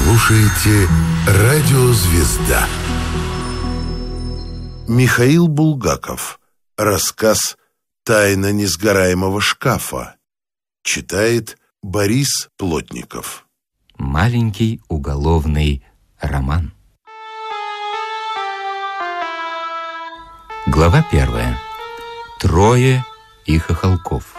слушаете «Радио Звезда». Михаил Булгаков. Рассказ «Тайна несгораемого шкафа». Читает Борис Плотников. Маленький уголовный роман. Глава 1. Трое и Хохолков.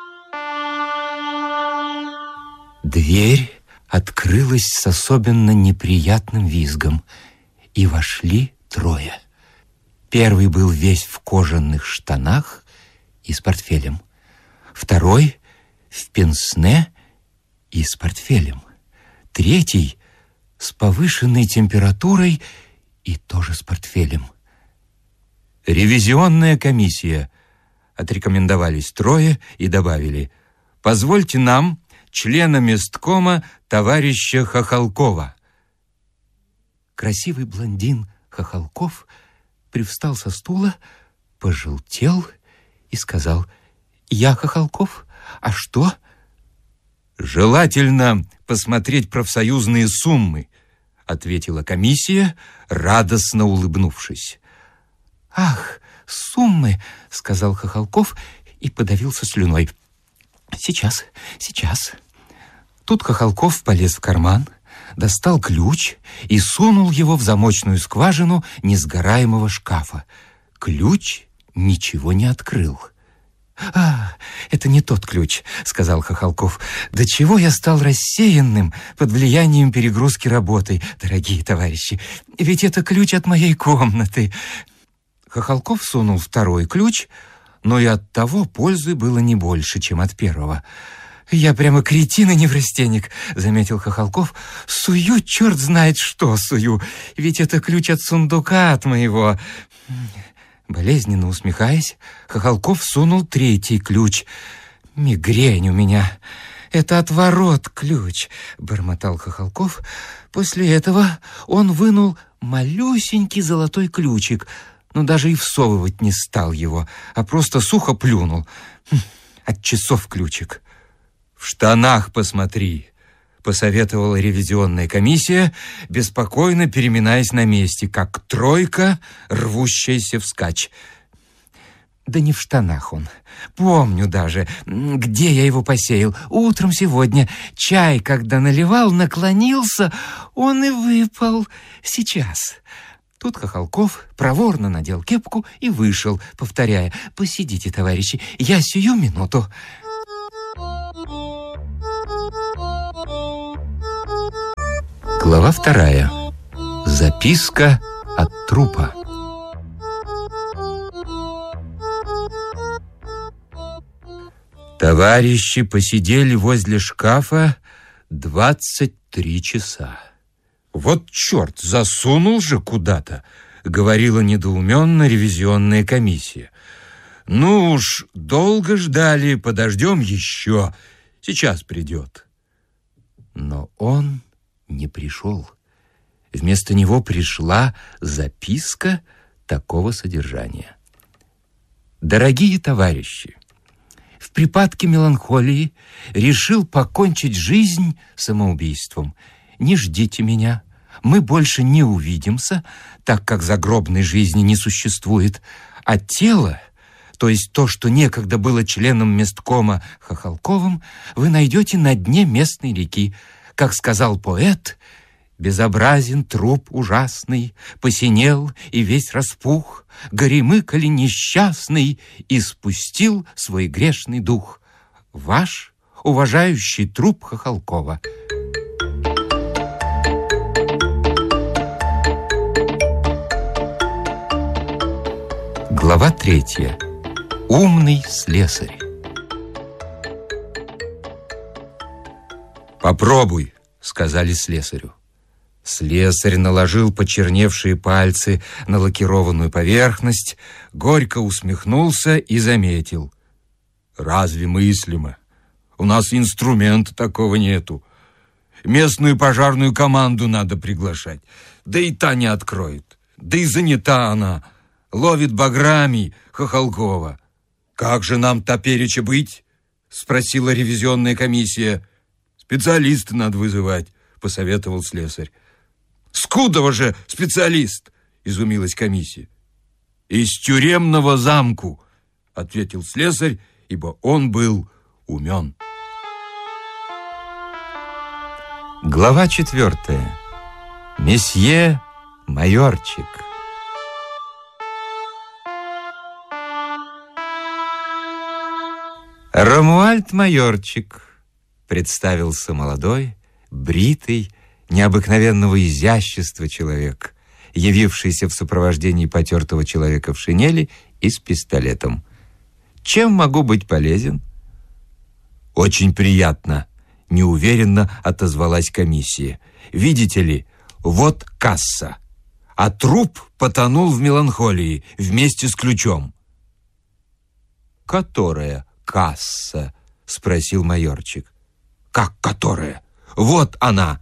Дверь открылась с особенно неприятным визгом, и вошли трое. Первый был весь в кожаных штанах и с портфелем. Второй в пенсне и с портфелем. Третий с повышенной температурой и тоже с портфелем. Ревизионная комиссия. Отрекомендовались трое и добавили: «Позвольте нам, члена месткома, товарища Хохолкова». Красивый блондин Хохолков привстал со стула, пожелтел и сказал: «Я Хохолков? А что?» «Желательно посмотреть профсоюзные суммы», — ответила комиссия, радостно улыбнувшись. «Ах, суммы!» — сказал Хохолков и подавился слюной. «Сейчас. Тут Хохолков полез в карман, достал ключ и сунул его в замочную скважину несгораемого шкафа. Ключ ничего не открыл. «А, это не тот ключ», — сказал Хохолков. «До чего я стал рассеянным под влиянием перегрузки работой, дорогие товарищи? Ведь это ключ от моей комнаты». Хохолков сунул второй ключ, но и от того пользы было не больше, чем от первого. «Я прямо кретин и неврастенник», — заметил Хохолков. «Сую, черт знает что сую, ведь это ключ от сундука от моего». Болезненно усмехаясь, Хохолков сунул третий ключ. «Мигрень у меня. Это от ворот ключ», — бормотал Хохолков. После этого он вынул малюсенький золотой ключик, но даже и всовывать не стал его, а просто сухо плюнул. От часов ключик. «В штанах посмотри», — посоветовала ревизионная комиссия, беспокойно переминаясь на месте, как тройка, рвущаяся вскачь. «Да не в штанах он. Помню даже, где я его посеял. Утром сегодня чай, когда наливал, наклонился, он и выпал. Сейчас». Тут Хохолков проворно надел кепку и вышел, повторяя: «Посидите, товарищи, я сию минуту». Глава 2. Записка от трупа. Товарищи посидели возле шкафа 23 часа. «Вот черт, засунул же куда-то», — говорила недоуменно ревизионная комиссия. «Ну уж, долго ждали, подождем еще. Сейчас придет». Но он не пришел. Вместо него пришла записка такого содержания: «Дорогие товарищи, в припадке меланхолии решил покончить жизнь самоубийством. Не ждите меня. Мы больше не увидимся, так как загробной жизни не существует, а тело, то есть то, что некогда было членом месткома Хохолковым, вы найдете на дне местной реки. Как сказал поэт: безобразен труп ужасный, посинел и весь распух, горемыка ли несчастный, и спустил свой грешный дух. Ваш уважающий труп Хохолкова». Глава 3. Умный слесарь. «Попробуй», — сказали слесарю. Слесарь наложил почерневшие пальцы на лакированную поверхность, горько усмехнулся и заметил: «Разве мыслимо? У нас инструмента такого нету. Местную пожарную команду надо приглашать, да и та не откроет. Да и занята она, ловит баграми Хохолкова. Как же нам топереча быть?» — спросила ревизионная комиссия. «Специалиста надо вызывать. посоветовал слесарь. Скудова же специалист, изумилась комиссия. Из тюремного замку, ответил слесарь, ибо он был умен. Глава 4. Месье Майорчик. Ромуальд Майорчик, представился молодой, бритый, необыкновенного изящества человек, явившийся в сопровождении потертого человека в шинели и с пистолетом. Чем могу быть полезен? Очень приятно, неуверенно отозвалась комиссия. Видите ли, вот касса, а труп потонул в меланхолии вместе с ключом. Которая касса? Спросил майорчик. Как которая? Вот она.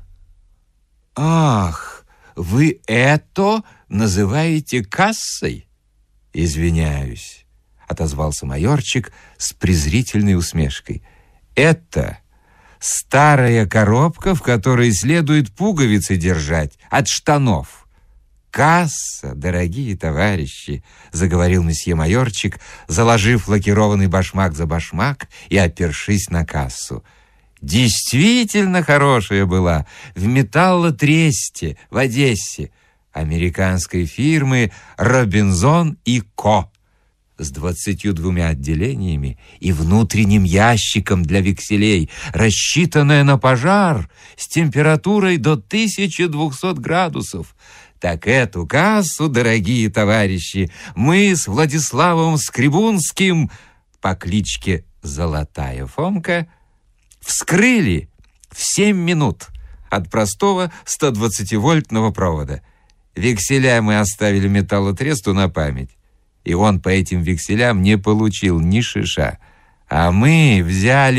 Ах, вы это называете кассой? Извиняюсь, отозвался майорчик с презрительной усмешкой. Это старая коробка, в которой следует пуговицы держать от штанов. Касса, дорогие товарищи, заговорил месье Майорчик, заложив лакированный башмак за башмак и опершись на кассу. Действительно хорошая была, в металлотресте, в Одессе, американской фирмы «Робинзон и Ко», с 22 отделениями и внутренним ящиком для векселей, рассчитанная на пожар с температурой до 1200 градусов. Так эту кассу, дорогие товарищи, мы с Владиславом Скребунским по кличке Золотая Фомка вскрыли в 7 минут от простого 120-вольтного провода. Векселя мы оставили металлотресту на память, и он по этим векселям не получил ни шиша. А мы взяли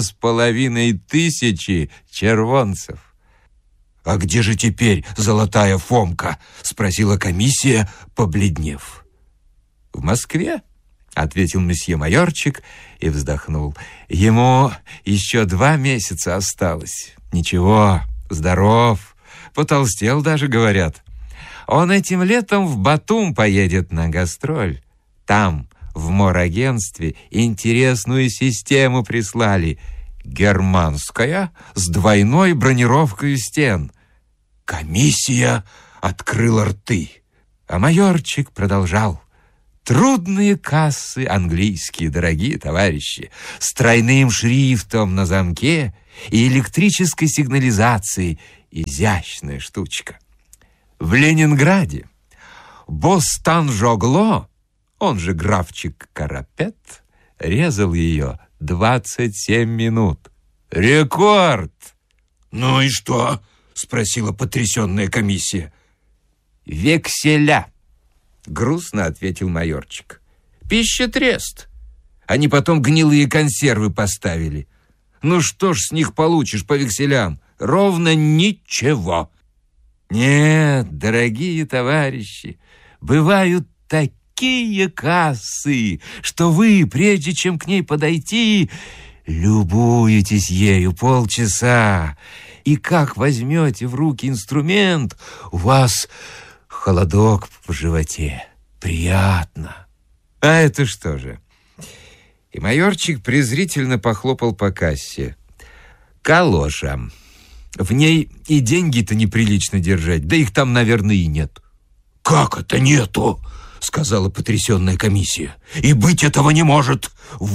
2500 червонцев. «А где же теперь Золотая Фомка?» — спросила комиссия, побледнев. «В Москве», — ответил месье Майорчик и вздохнул. «Ему еще 2 месяца осталось. Ничего, здоров, потолстел даже, говорят. Он этим летом в Батум поедет на гастроль. Там, в морагентстве, интересную систему прислали. Германская с двойной бронировкой стен». Комиссия открыла рты, а майорчик продолжал. Трудные кассы английские, дорогие товарищи, с тройным шрифтом на замке и электрической сигнализацией. Изящная штучка. В Ленинграде Бостан-Жогло, он же графчик Карапет, резал ее 27 минут. Рекорд! Ну и что? Спросила потрясенная комиссия. Векселя, грустно ответил майорчик. Пищетрест. Они потом гнилые консервы поставили. Ну что ж с них получишь по векселям? Ровно ничего. Нет, дорогие товарищи, бывают такие кассы, что вы, прежде чем к ней подойти, любуетесь ею полчаса. И как возьмете в руки инструмент, у вас холодок в животе. Приятно. А это что же? И майорчик презрительно похлопал по кассе. Калоша. В ней и деньги-то неприлично держать, да их там, наверное, и нет. Как это нету? Сказала потрясенная комиссия. И быть этого не может.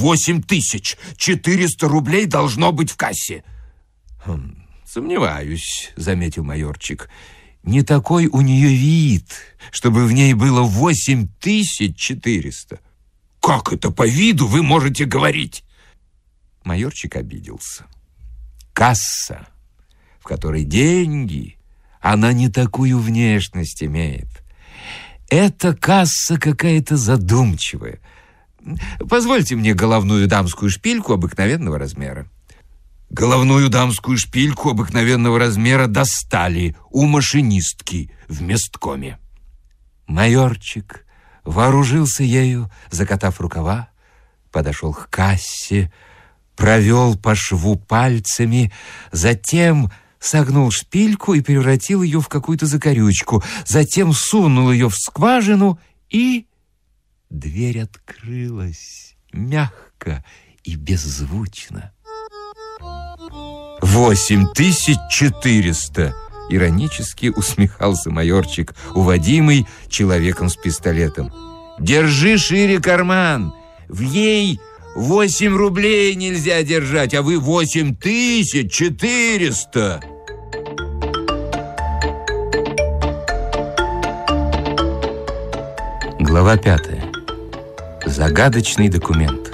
8400 рублей должно быть в кассе. Сомневаюсь, заметил майорчик. Не такой у нее вид, чтобы в ней было 8400. Как это по виду вы можете говорить? Майорчик обиделся. Касса, в которой деньги, она не такую внешность имеет. Эта касса какая-то задумчивая. Позвольте мне головную дамскую шпильку обыкновенного размера. Головную дамскую шпильку обыкновенного размера достали у машинистки в месткоме. Майорчик вооружился ею, закатав рукава, подошел к кассе, провел по шву пальцами, затем согнул шпильку и превратил ее в какую-то закорючку, затем сунул ее в скважину, и дверь открылась мягко и беззвучно. 8400! Иронически усмехался майорчик, уводимый человеком с пистолетом. Держи шире карман! В ней 8 рублей нельзя держать, а вы 8400! Глава 5. Загадочный документ.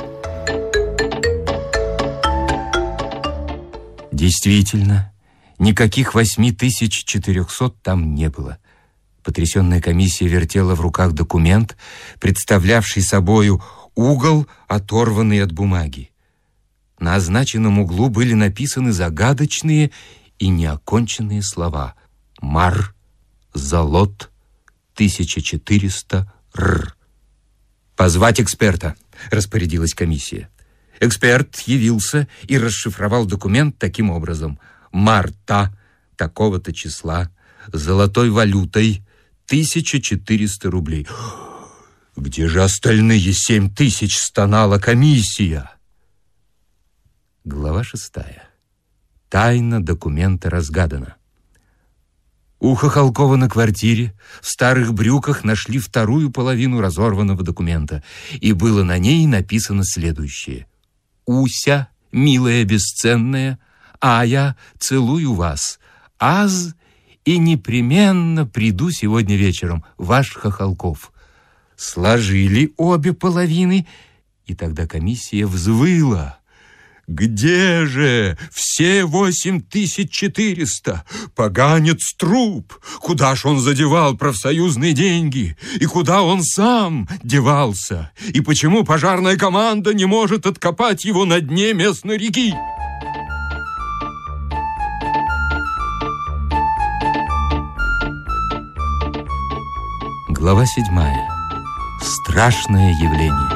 Действительно, никаких 8400 там не было. Потрясенная комиссия вертела в руках документ, представлявший собою угол, оторванный от бумаги. На означенном углу были написаны загадочные и неоконченные слова: «Мар, Залот, 1400 р». «Позвать эксперта», — распорядилась комиссия. Эксперт явился и расшифровал документ таким образом: «Марта такого-то числа, золотой валютой 1400 рублей». «Где же остальные 7000?» — стонала комиссия. Глава 6. Тайна документа разгадана. У Хохолкова на квартире в старых брюках нашли вторую половину разорванного документа, и было на ней написано следующее: «Уся, милая бесценная, а я целую вас. Аз и непременно приду сегодня вечером. Ваш Хохолков». Сложили обе половины, и тогда комиссия взвыла: «Где же все 8400? Поганец труп! Куда ж он задевал профсоюзные деньги? И куда он сам девался? И почему пожарная команда не может откопать его на дне местной реки?» Глава 7. Страшное явление.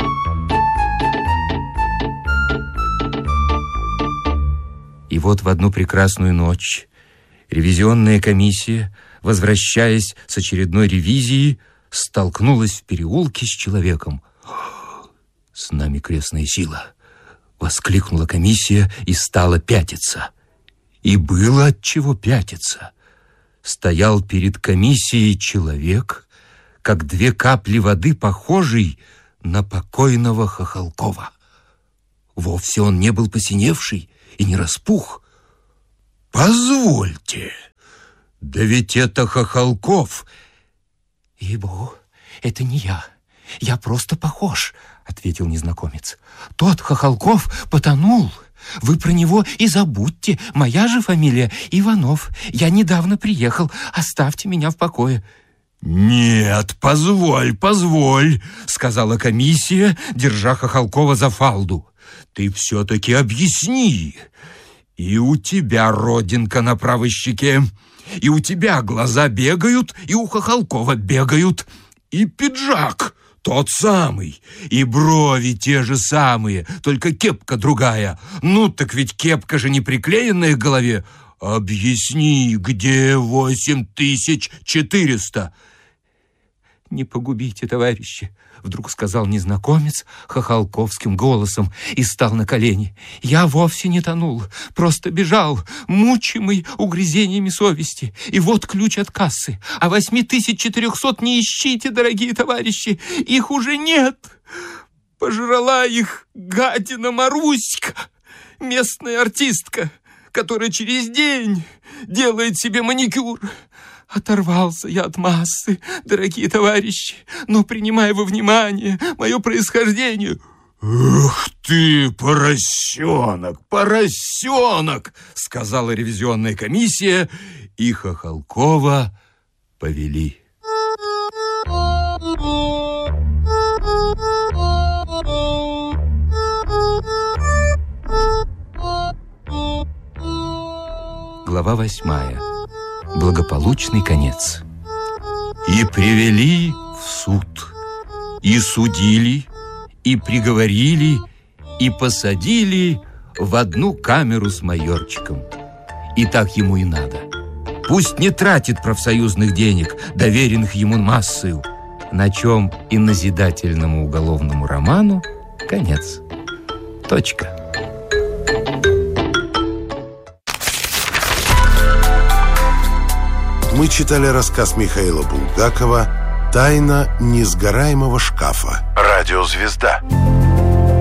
И вот в одну прекрасную ночь ревизионная комиссия, возвращаясь с очередной ревизии, столкнулась в переулке с человеком. «С нами крестная сила!» — воскликнула комиссия и стала пятиться. И было от чего пятиться. Стоял перед комиссией человек, как 2 капли воды, похожий на покойного Хохолкова. Вовсе он не был посиневший и не распух. «Позвольте, да ведь это Хохолков!» «Ей-богу, это не я. Я просто похож», — ответил незнакомец. «Тот Хохолков потонул. Вы про него и забудьте. Моя же фамилия Иванов. Я недавно приехал. Оставьте меня в покое». «Нет, позволь», — сказала комиссия, держа Хохолкова за фалду. «Ты все-таки объясни. И у тебя родинка на правой щеке, и у тебя глаза бегают, и у Хохолкова бегают, и пиджак тот самый, и брови те же самые, только кепка другая. Ну так ведь кепка же не приклеенная к голове. Объясни, где 8400?» «Не погубите, товарищи», — вдруг сказал незнакомец хохолковским голосом и стал на колени. «Я вовсе не тонул, просто бежал, мучимый угрызениями совести. И вот ключ от кассы. А 8400 не ищите, дорогие товарищи, их уже нет. Пожрала их гадина Маруська, местная артистка, которая через день делает себе маникюр. Оторвался я от массы, дорогие товарищи, но принимая во внимание мое происхождение...» «Эх ты, поросенок, сказала ревизионная комиссия, и Хохолкова повели. Глава 8. Благополучный конец. «И привели в суд, и судили, и приговорили, и посадили в одну камеру с майорчиком. и так ему и надо. Пусть не тратит профсоюзных денег, доверенных ему массою. На чем и назидательному уголовному роману конец. Точка. Мы читали рассказ Михаила Булгакова «Тайна несгораемого шкафа». Радиозвезда.